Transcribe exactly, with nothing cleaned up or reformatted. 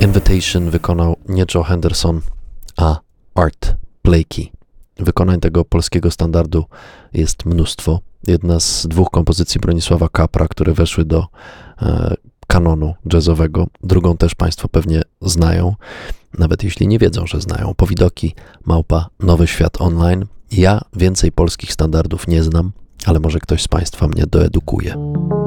Invitation wykonał nie Joe Henderson, a Art Blakey. Wykonań tego polskiego standardu jest mnóstwo. Jedna z dwóch kompozycji Bronisława Kapra, które weszły do e, kanonu jazzowego. Drugą też Państwo pewnie znają, nawet jeśli nie wiedzą, że znają. Powidoki, małpa, Nowy Świat Online. Ja więcej polskich standardów nie znam, ale może ktoś z Państwa mnie doedukuje.